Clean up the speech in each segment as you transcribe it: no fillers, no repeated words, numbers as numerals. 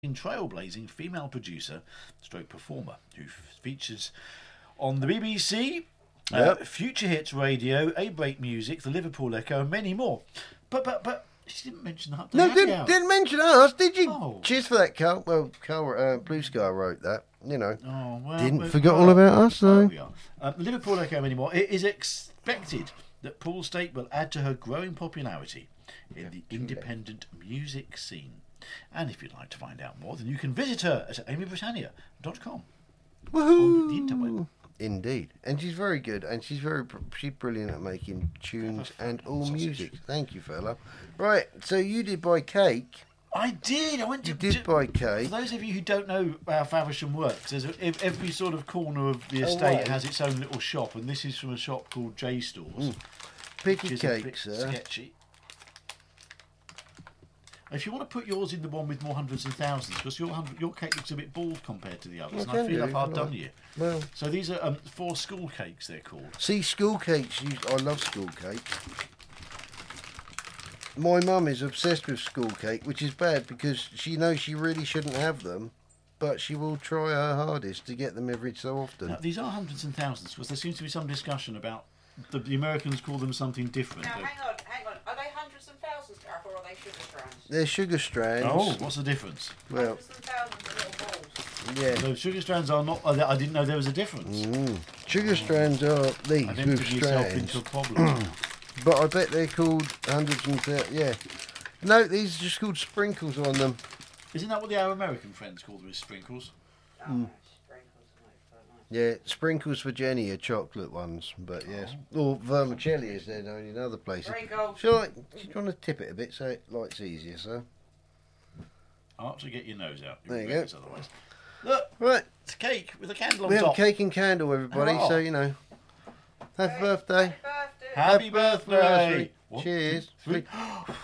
trailblazing female producer stroke performer who features on the BBC, Future Hits Radio, A Break Music, the Liverpool Echo, and many more. But she didn't mention that. No, didn't mention us, did you? Oh. Cheers for that, Carl. Well, Carl, Blue Sky wrote that, you know. Oh, well, Didn't forget all about us, though. We are. The Liverpool Echo anymore. It is expected that Paul State will add to her growing popularity in the independent music scene. And if you'd like to find out more, then you can visit her at amybritannia.com. Woohoo! On the interweb. Indeed. And she's very good, and she's brilliant at making tunes and all music. Thank you, fella. Right, so you did buy cake. I did. I went to. You did buy cake. For those of you who don't know how Faversham works, there's every sort of corner of the estate has its own little shop, and this is from a shop called J Stores. Pick a which is cake, a bit sir. sketchy. If you want to put yours in the one with more hundreds and thousands, because your cake looks a bit bald compared to the others, and I feel like I've done you. Well, So these are 4 school cakes, they're called. see, school cakes, I love school cakes. My mum is obsessed with school cake, which is bad because she knows she really shouldn't have them, but she will try her hardest to get them every so often. Now, these are hundreds and thousands, because there seems to be some discussion about the Americans call them something different. Now, hang on. Are they hundreds and thousands, Gareth, or are they sugar strands? They're sugar strands. Oh, what's the difference? Well, Hundreds and thousands of little balls. yeah. So sugar strands are not. I didn't know there was a difference. Sugar strands are these I think with put yourself strands. into a problem. But I bet they're called hundreds and yeah. No, these are just called sprinkles on them. Isn't that what our American friends call them? Is sprinkles? Oh, sprinkles, nice. Yeah, sprinkles for Jenny are chocolate ones, but yes. Or vermicelli is there known in other places. There you go. Shall I want to tip it a bit so it lights easier, sir? I'll have to get your nose out. There you regret go. this Otherwise, look, Right, it's a cake with a candle on we have top. cake and candle, everybody, Oh. so you know. Happy birthday. Happy birthday! What? Cheers. 2, 3.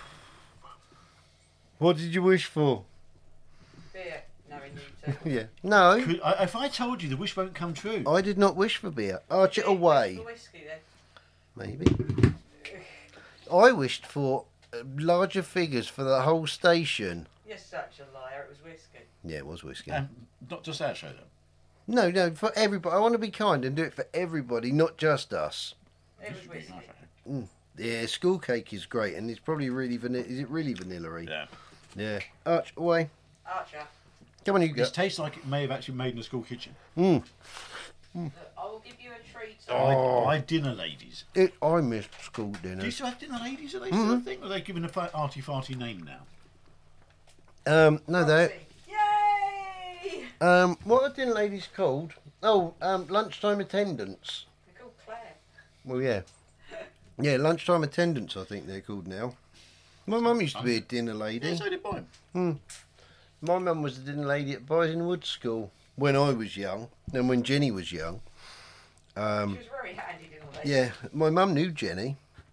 What did you wish for? Beer, knowing you two. Yeah. No, If I told you, the wish won't come true. I did not wish for beer. Arch it away. The whiskey then. Maybe. I wished for larger figures for the whole station. You're such a liar. It was whiskey. Yeah, it was whiskey. And not just our show, though. No, for everybody. I want to be kind and do it for everybody, not just us. It was whiskey. Nice, actually. Yeah, school cake is great, and it's probably really vanilla. Is it really vanilla-y? Yeah. Yeah. Arch, away. Archer, Come on, you go. This tastes like it may have actually made in a school kitchen. Mm. look, I will give you a treat. By dinner ladies. I missed school Do dinner. you still have dinner ladies? Are they still a thing? Or are they given a arty-farty name now? No, they. Yay! What are dinner ladies called? Oh, lunchtime attendants. They're called Claire. Well, yeah. Yeah, lunchtime attendants, I think they're called now. My mum used to be a dinner lady. Yeah, so did mine. My mum was a dinner lady at Bison Wood School when I was young, and when Jenny was young. She was very handy, didn't they? Yeah, my mum knew Jenny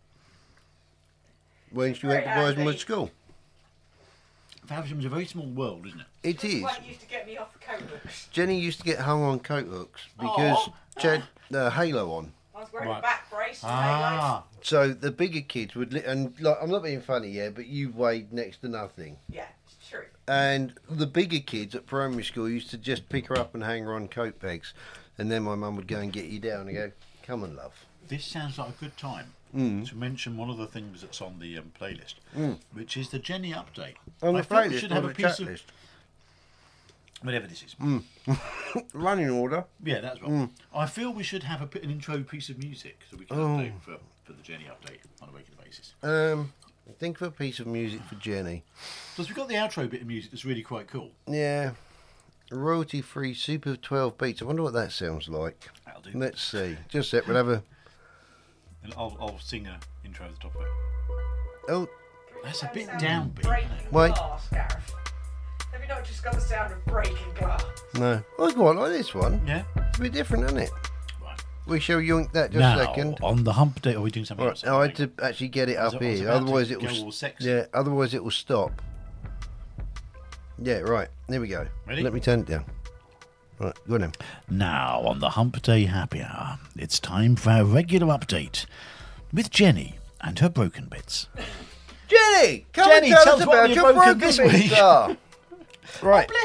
when she went to Very Bison Wood handy. School. Faversham's a very small world, isn't it? It This is. one used to get me off the coat hooks. Jenny used to get hung on coat hooks because she had the halo on. I was wearing Right. a back brace and Ah. So the bigger kids would, and like, I'm not being funny, yeah, but you weighed next to nothing. yeah, it's true. And the bigger kids at primary school used to just pick her up and hang her on coat pegs. And then my mum would go and get you down and go, come on, love. This sounds like a good time to mention one of the things that's on the playlist, which is the Jenny update. On I the felt we playlist, should on have the a piece chat of list. whatever this is. Running order. Yeah, that's right. I feel we should have an intro piece of music so we can update for the Jenny update on a regular basis. Think of a piece of music for Jenny. Because we've got the outro bit of music that's really quite cool. Yeah. Royalty-free Super 12 beats. I wonder what that sounds like. That'll do. Let's see. Just a sec. We'll have a... And I'll sing an intro at the top of it. Oh, That's a bit Sound downbeat. of breaking Wait. glass, Gareth. Have you not just got the sound of breaking glass? no. I quite like this one. Yeah. It's a bit different, isn't it? Right. We shall yoink that just Now, a second. on the hump day, are we doing something Right, else? now I had to actually get it up I was here. about to Otherwise it go will... all sexy. Yeah, otherwise it will stop. Yeah, right. There we go. Ready? Let me turn it down. Right, go on then. Now, on the Hump Day Happy Hour, it's time for our regular update with Jenny and her broken bits. Jenny! Come Jenny, and tell tell us us what about you've your broken broken this bits week. are. Right.